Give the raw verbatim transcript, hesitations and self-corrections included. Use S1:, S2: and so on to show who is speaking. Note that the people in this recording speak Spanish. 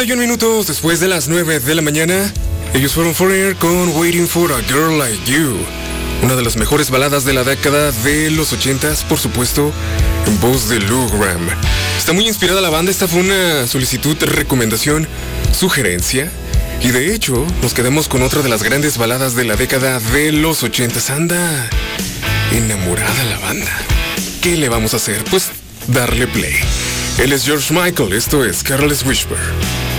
S1: Y un minutos después de las nueve de la mañana, ellos fueron Foreigner con Waiting for a Girl Like You. Una de las mejores baladas de la década de los ochentas, por supuesto, en voz de Lou Gramm. Está muy inspirada la banda, esta fue una solicitud, recomendación, sugerencia. Y de hecho, nos quedamos con otra de las grandes baladas de la década de los ochentas. Anda enamorada la banda. ¿Qué le vamos a hacer? Pues darle play. Él es George Michael, esto es Careless Whisper.